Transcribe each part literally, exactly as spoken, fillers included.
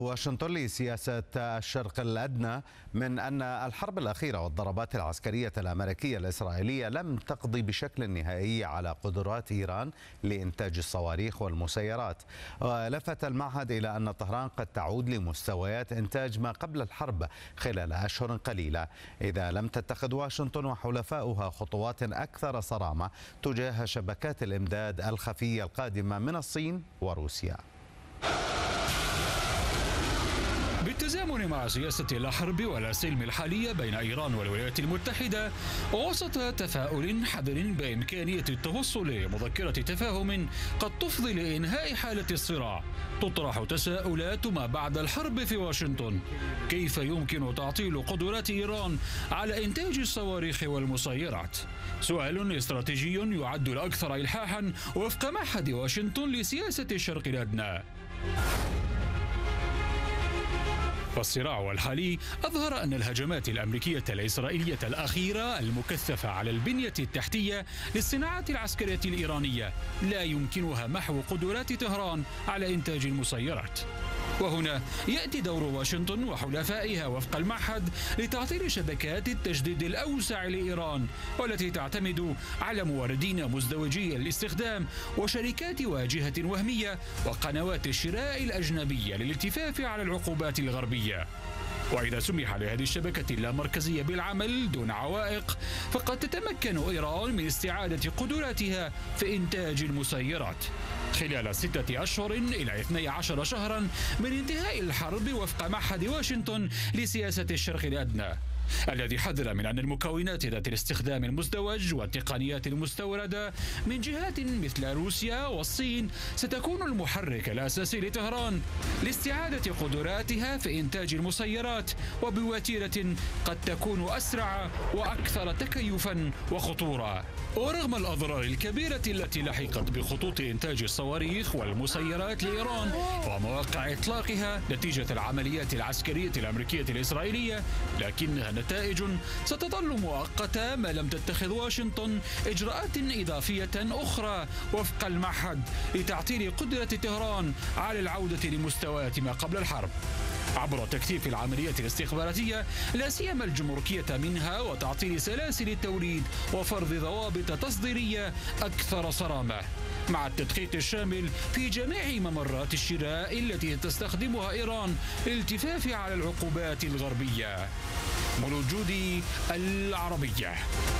واشنطن لسياسة الشرق الأدنى من أن الحرب الأخيرة والضربات العسكرية الأمريكية الإسرائيلية لم تقضي بشكل نهائي على قدرات إيران لإنتاج الصواريخ والمسيرات. ولفت المعهد إلى أن طهران قد تعود لمستويات إنتاج ما قبل الحرب خلال أشهر قليلة إذا لم تتخذ واشنطن وحلفاؤها خطوات أكثر صرامة تجاه شبكات الإمداد الخفية القادمة من الصين وروسيا. بالتزامن مع سياسة لا حرب ولا سلم الحالية بين إيران والولايات المتحدة، ووسط تفاؤل حذر بإمكانية التوصل لمذكرة تفاهم قد تفضي لإنهاء حالة الصراع، تطرح تساؤلات ما بعد الحرب في واشنطن. كيف يمكن تعطيل قدرات إيران على إنتاج الصواريخ والمسيرات؟ سؤال استراتيجي يعد الأكثر إلحاحا وفق معهد واشنطن لسياسة الشرق الأدنى. فالصراع الحالي أظهر أن الهجمات الأمريكية الإسرائيلية الأخيرة المكثفة على البنية التحتية للصناعة العسكرية الإيرانية لا يمكنها محو قدرات طهران على إنتاج المسيرات. وهنا يأتي دور واشنطن وحلفائها وفق المعهد لتعطيل شبكات التجديد الأوسع لإيران، والتي تعتمد على موردين مزدوجي الاستخدام وشركات واجهة وهمية وقنوات الشراء الأجنبية للالتفاف على العقوبات الغربية. وإذا سمح لهذه الشبكة اللامركزية بالعمل دون عوائق، فقد تتمكن إيران من استعادة قدراتها في إنتاج المسيرات خلال ستة أشهر إلى اثني عشر شهرا من انتهاء الحرب وفق معهد واشنطن لسياسة الشرق الأدنى، الذي حذر من أن المكونات ذات الاستخدام المزدوج والتقنيات المستوردة من جهات مثل روسيا والصين ستكون المحرك الأساسي لطهران لاستعادة قدراتها في إنتاج المسيرات وبوتيرة قد تكون أسرع وأكثر تكيفا وخطورة. ورغم الأضرار الكبيرة التي لحقت بخطوط إنتاج الصواريخ والمسيرات لإيران ومواقع إطلاقها نتيجة العمليات العسكرية الأمريكية الإسرائيلية، لكنها نتائج ستظل مؤقتة ما لم تتخذ واشنطن إجراءات إضافية أخرى وفق المعهد لتعطيل قدرة طهران على العودة لمستويات ما قبل الحرب عبر تكثيف العمليات الاستخباراتية لا سيما الجمركية منها، وتعطيل سلاسل التوريد وفرض ضوابط تصديرية أكثر صرامة، مع التدقيق الشامل في جميع ممرات الشراء التي تستخدمها إيران للالتفاف على العقوبات الغربية. موجودي العربية.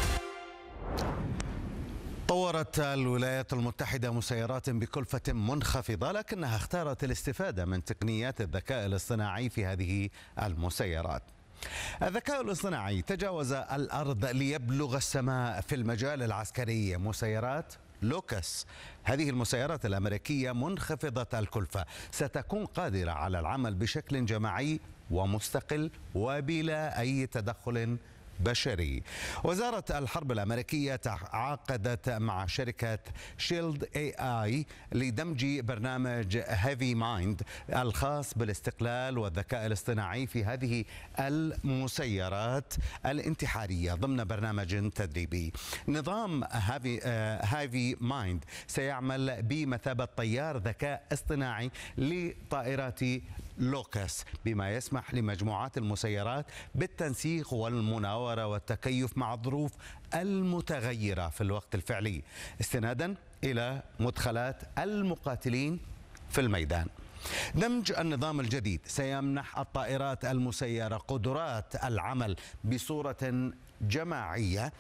طورت الولايات المتحدة مسيرات بكلفة منخفضة، لكنها اختارت الاستفادة من تقنيات الذكاء الاصطناعي في هذه المسيرات. الذكاء الاصطناعي تجاوز الأرض ليبلغ السماء في المجال العسكري. مسيرات لوكس، هذه المسيرات الأمريكية منخفضة الكلفة، ستكون قادرة على العمل بشكل جماعي ومستقل وبلا أي تدخل بشري. وزارة الحرب الأمريكية تعاقدت مع شركة شيلد اي اي لدمج برنامج هيفي مايند الخاص بالاستقلال والذكاء الاصطناعي في هذه المسيرات الانتحارية ضمن برنامج تدريبي. نظام هيفي هيفي مايند سيعمل بمثابة طيار ذكاء اصطناعي لطائرات لوكس، بما يسمح لمجموعات المسيرات بالتنسيق والمناورة والتكيف مع الظروف المتغيرة في الوقت الفعلي، استنادا إلى مدخلات المقاتلين في الميدان. دمج النظام الجديد سيمنح الطائرات المسيرة قدرات العمل بصورة جماعية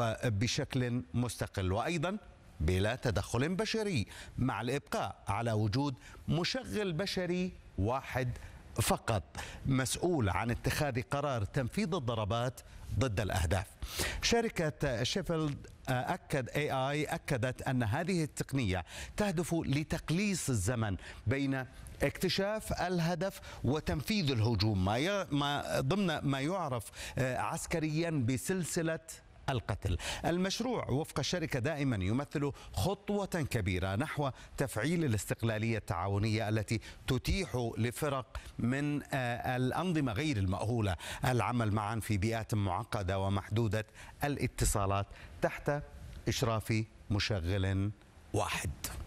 وبشكل مستقل، وأيضا بلا تدخل بشري، مع الإبقاء على وجود مشغل بشري واحد فقط مسؤول عن اتخاذ قرار تنفيذ الضربات ضد الأهداف. شركة شيفيلد أكد اي اي أكدت أن هذه التقنية تهدف لتقليص الزمن بين اكتشاف الهدف وتنفيذ الهجوم، ما ضمن ما يعرف عسكريا بسلسلة القتل. المشروع وفق الشركة دائما يمثل خطوة كبيرة نحو تفعيل الاستقلالية التعاونية التي تتيح لفرق من الأنظمة غير المأهولة العمل معا في بيئات معقدة ومحدودة الاتصالات تحت إشراف مشغل واحد.